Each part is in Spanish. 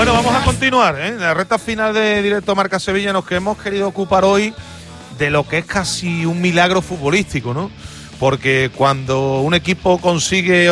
Bueno, vamos a continuar, ¿eh? En la recta final de Directo Marca Sevilla nos hemos querido ocupar hoy de lo que es casi un milagro futbolístico, ¿no? Porque cuando un equipo consigue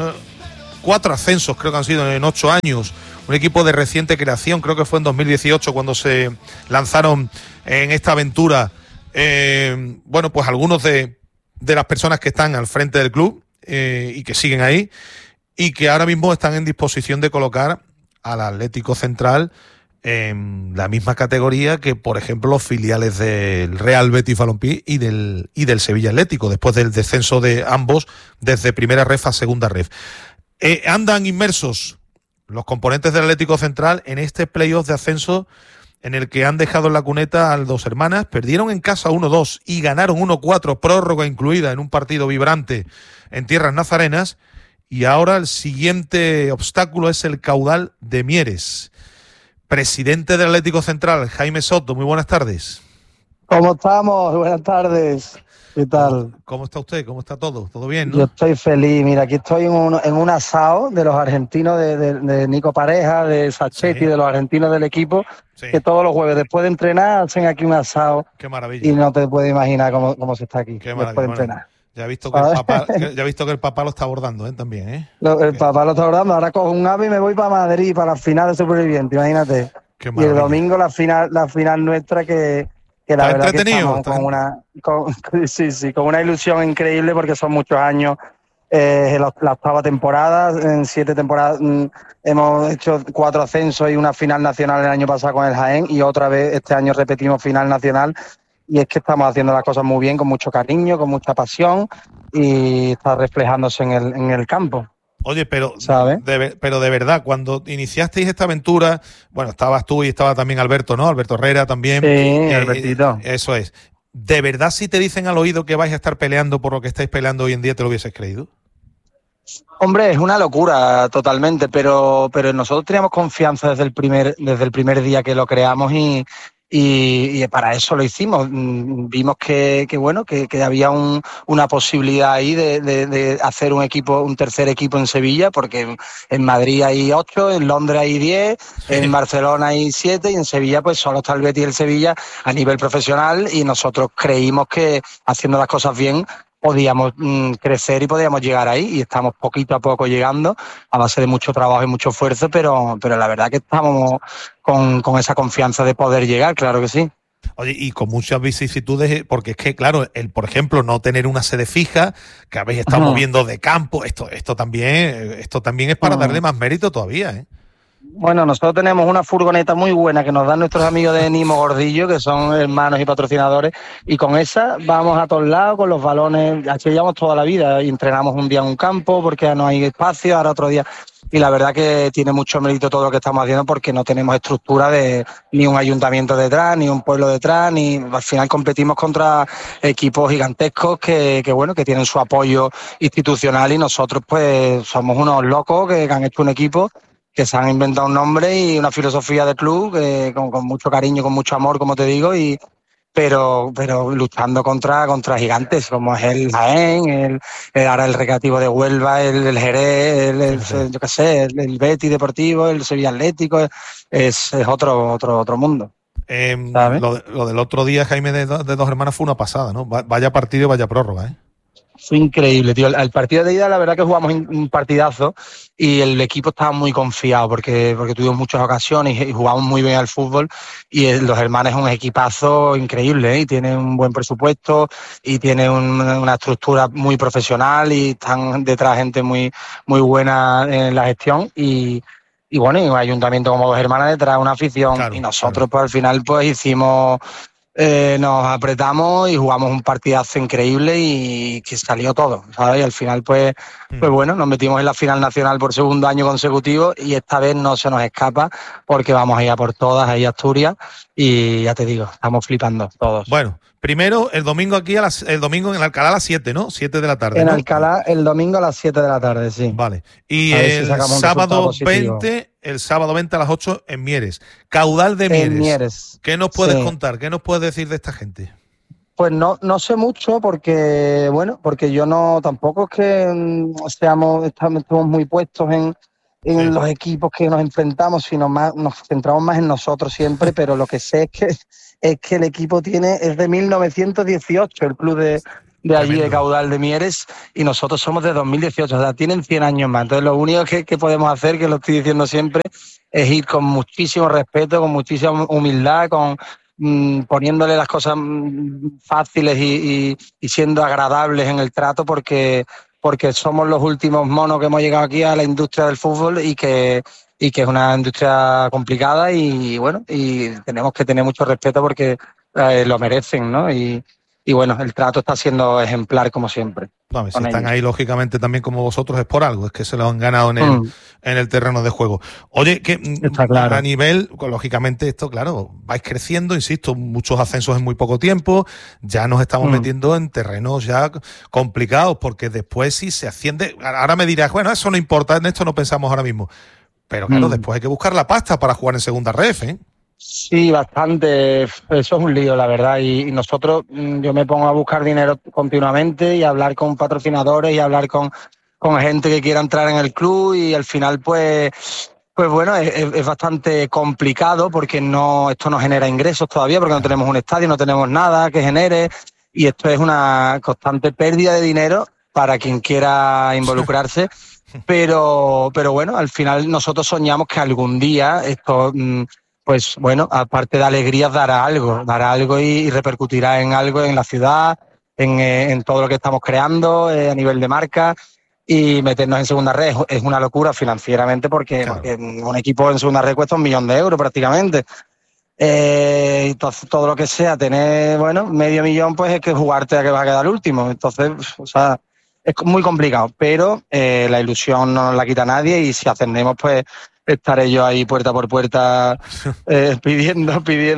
4 ascensos, creo que han sido en 8 años, un equipo de reciente creación, creo que fue en 2018 cuando se lanzaron en esta aventura, bueno, pues algunos de las personas que están al frente del club y que siguen ahí y que ahora mismo están en disposición de colocar al Atlético Central en la misma categoría que, por ejemplo, los filiales del Real Betis Balompié y del Sevilla Atlético, después del descenso de ambos desde primera ref a segunda ref. Andan inmersos los componentes del Atlético Central en este playoff de ascenso en el que han dejado en la cuneta a las dos hermanas, perdieron en casa 1-2 y ganaron 1-4, prórroga incluida en un partido vibrante en tierras nazarenas, y ahora el siguiente obstáculo es el caudal de Mieres. Presidente del Atlético Central, Jaime Soto, muy buenas tardes. ¿Cómo estamos? Buenas tardes. ¿Qué tal? ¿Cómo está usted? ¿Cómo está todo? ¿Todo bien, no? Yo estoy feliz. Mira, aquí estoy en un asado de los argentinos, de Nico Pareja, de Sacchetti, sí, de los argentinos del equipo, sí, que todos los jueves después de entrenar hacen aquí un asado. Qué maravilla. Y no te puedes imaginar cómo se está aquí después de entrenar. Ya he visto que el papá lo está abordando, también, ¿eh? El papá lo está abordando. Ahora cojo un ave y me voy para Madrid, para la final de Superviviente, imagínate. Y el domingo la final nuestra que la verdad que estamos con una ilusión increíble porque son muchos años. La octava temporada, en 7 temporadas hemos hecho 4 ascensos y una final nacional el año pasado con el Jaén, y otra vez este año repetimos final nacional. Y es que estamos haciendo las cosas muy bien, con mucho cariño, con mucha pasión, y está reflejándose en el campo. Oye, pero de verdad, cuando iniciasteis esta aventura, bueno, estabas tú y estaba también Alberto, ¿no? Alberto Herrera también. Sí, Albertito. Eso es. ¿De verdad si te dicen al oído que vais a estar peleando por lo que estáis peleando hoy en día, te lo hubieses creído? Hombre, es una locura totalmente, pero nosotros teníamos confianza desde el primer día que lo creamos y para eso lo hicimos. Vimos que había una posibilidad ahí de hacer un tercer equipo en Sevilla, porque en Madrid hay 8, en Londres hay 10, sí, en Barcelona hay 7 y en Sevilla pues solo está el Betis y el Sevilla a nivel profesional, y nosotros creímos que haciendo las cosas bien podíamos crecer y podíamos llegar ahí, y estamos poquito a poco llegando a base de mucho trabajo y mucho esfuerzo, pero la verdad que estamos con esa confianza de poder llegar, claro que sí. Oye, y con muchas vicisitudes, porque es que, claro, por ejemplo, no tener una sede fija, que habéis estado moviendo de campo, esto también es para darle más mérito todavía, ¿eh? Bueno, nosotros tenemos una furgoneta muy buena que nos dan nuestros amigos de Nimo Gordillo, que son hermanos y patrocinadores, y con esa vamos a todos lados con los balones. Aquí llevamos toda la vida y entrenamos un día en un campo porque ya no hay espacio, ahora otro día. Y la verdad que tiene mucho mérito todo lo que estamos haciendo, porque no tenemos estructura de ni un ayuntamiento detrás, ni un pueblo detrás, ni al final competimos contra equipos gigantescos que tienen su apoyo institucional, y nosotros pues somos unos locos que han hecho un equipo que se han inventado un nombre y una filosofía de club con mucho cariño, con mucho amor, como te digo, pero luchando contra gigantes como es el Jaén, ahora el Recreativo de Huelva, el Jerez, el Betis Deportivo, el Sevilla Atlético, es otro mundo. Lo del otro día, Jaime, de dos hermanas fue una pasada, ¿no? Vaya partido y vaya prórroga, ¿eh? Fue increíble, tío. Al partido de ida, la verdad que jugamos un partidazo y el equipo estaba muy confiado porque tuvimos muchas ocasiones y jugamos muy bien al fútbol, y los hermanos es un equipazo increíble, ¿eh? Y tienen un buen presupuesto y tienen una estructura muy profesional, y están detrás gente muy, muy buena en la gestión, y bueno, y un ayuntamiento como Dos Hermanas detrás, una afición, claro, y nosotros pues al final pues hicimos... nos apretamos y jugamos un partidazo increíble y que salió todo, ¿sabes? Y al final pues bueno, nos metimos en la final nacional por segundo año consecutivo, y esta vez no se nos escapa porque vamos a ir a por todas ahí a Asturias, y ya te digo, estamos flipando todos. Bueno, primero el domingo el domingo en Alcalá a las 7, ¿no? 7 de la tarde, En ¿no? Alcalá el domingo a las 7 de la tarde, sí. Vale. Y el sábado 20 a las 8 en Mieres. Caudal de Mieres. En Mieres. ¿Qué nos puedes contar? ¿Qué nos puedes decir de esta gente? Pues no sé mucho porque yo no, tampoco es que estemos muy puestos en los equipos que nos enfrentamos, sino más nos centramos más en nosotros siempre, pero lo que sé es que el equipo es de 1918, el club de allí de Caudal de Mieres, y nosotros somos de 2018, o sea, tienen 100 años más. Entonces lo único que podemos hacer, que lo estoy diciendo siempre, es ir con muchísimo respeto, con muchísima humildad, poniéndole las cosas fáciles y siendo agradables en el trato, porque somos los últimos monos que hemos llegado aquí a la industria del fútbol y que es una industria complicada y bueno, y tenemos que tener mucho respeto porque lo merecen, ¿no? Y bueno, el trato está siendo ejemplar como siempre. No, si están ahí lógicamente también como vosotros es por algo, es que se lo han ganado en el terreno de juego. Oye, que claro. A nivel, lógicamente esto, claro, vais creciendo, insisto, muchos ascensos en muy poco tiempo, ya nos estamos metiendo en terrenos ya complicados, porque después si se asciende, ahora me dirás, bueno, eso no importa, en esto no pensamos ahora mismo, pero claro, después hay que buscar la pasta para jugar en segunda ref, ¿eh? Sí, bastante. Eso es un lío, la verdad. Y nosotros, yo me pongo a buscar dinero continuamente y a hablar con patrocinadores y a hablar con gente que quiera entrar en el club y al final, pues bueno, es bastante complicado porque esto no genera ingresos todavía porque no tenemos un estadio, no tenemos nada que genere y esto es una constante pérdida de dinero para quien quiera involucrarse. Pero bueno, al final nosotros soñamos que algún día esto... pues bueno, aparte de alegrías dará algo y repercutirá en algo en la ciudad, en todo lo que estamos creando a nivel de marca y meternos en segunda red es una locura financieramente porque un equipo en segunda red cuesta 1 millón de euros prácticamente. Entonces todo lo que sea tener, bueno, medio millón pues es que jugarte a que va a quedar último. Entonces, o sea, es muy complicado, pero la ilusión no nos la quita nadie y si ascendemos pues estaré yo ahí puerta por puerta pidiendo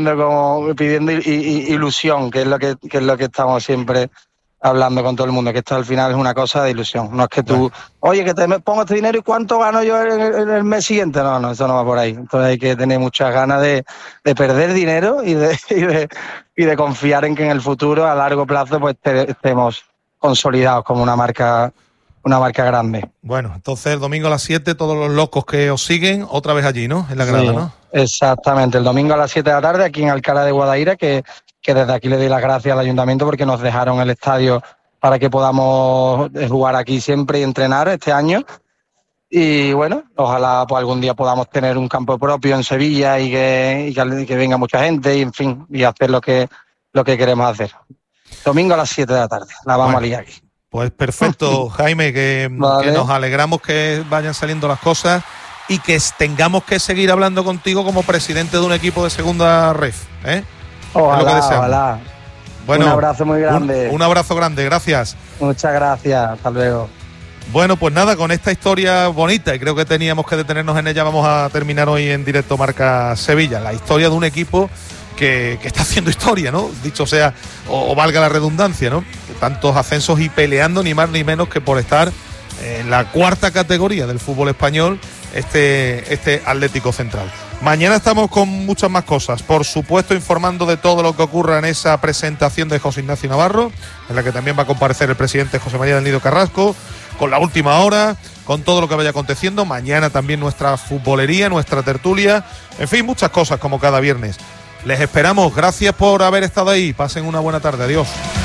ilusión, que es lo que estamos siempre hablando con todo el mundo, que esto al final es una cosa de ilusión. No es que tú, oye, que te pongo este dinero y cuánto gano yo en el mes siguiente. No, eso no va por ahí. Entonces hay que tener muchas ganas de perder dinero y de confiar en que en el futuro, a largo plazo, pues estemos consolidados como una marca grande. Bueno, entonces el domingo a las 7, todos los locos que os siguen, otra vez allí, ¿no? En la grada, ¿no? Exactamente, el domingo a las 7 de la tarde aquí en Alcalá de Guadaira, que desde aquí le doy las gracias al ayuntamiento porque nos dejaron el estadio para que podamos jugar aquí siempre y entrenar este año. Y bueno, ojalá pues algún día podamos tener un campo propio en Sevilla y que venga mucha gente y en fin, y hacer lo que queremos hacer. Domingo a las 7 de la tarde, la vamos a liar aquí. Pues perfecto, Jaime, que nos alegramos que vayan saliendo las cosas y que tengamos que seguir hablando contigo como presidente de un equipo de segunda ref, ¿eh? Ojalá. Bueno, un abrazo muy grande. Un abrazo grande, gracias. Muchas gracias, hasta luego. Bueno, pues nada, con esta historia bonita, y creo que teníamos que detenernos en ella, vamos a terminar hoy en Directo Marca Sevilla, la historia de un equipo que está haciendo historia, ¿no? Dicho sea, o valga la redundancia, ¿no? Tantos ascensos y peleando ni más ni menos que por estar en la cuarta categoría del fútbol español, este Atlético Central. Mañana estamos con muchas más cosas, por supuesto informando de todo lo que ocurra en esa presentación de José Ignacio Navarro, en la que también va a comparecer el presidente José María del Nido Carrasco, con la última hora, con todo lo que vaya aconteciendo. Mañana también nuestra futbolería, nuestra tertulia, en fin, muchas cosas como cada viernes. Les esperamos, gracias por haber estado ahí, pasen una buena tarde, adiós.